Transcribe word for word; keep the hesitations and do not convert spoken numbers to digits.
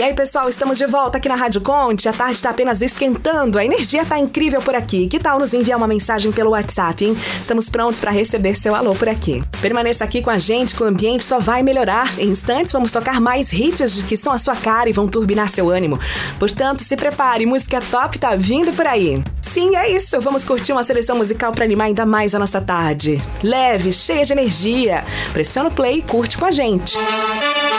aí, pessoal, estamos de volta aqui na Rádio Conte. A tarde está apenas esquentando, a energia tá incrível por aqui. Que tal nos enviar uma mensagem pelo WhatsApp, hein? Estamos prontos para receber seu alô por aqui. Permaneça aqui com a gente, que o ambiente só vai melhorar. Em instantes, vamos tocar mais hits que são a sua cara e vão turbinar seu ânimo. Portanto, se prepare, música top tá vindo por aí. Sim, é isso. Vamos curtir uma seleção musical para animar ainda mais a nossa tarde. Leve, cheia de energia. Pressiona o play e curte com a gente.